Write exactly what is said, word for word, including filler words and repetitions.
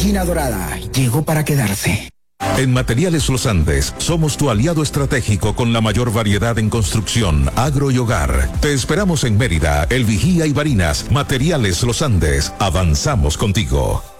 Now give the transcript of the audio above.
gallina dorada llegó para quedarse. En Materiales Los Andes somos tu aliado estratégico con la mayor variedad en construcción, agro y hogar. Te esperamos en Mérida, El Vigía y Barinas. Materiales Los Andes. Avanzamos contigo.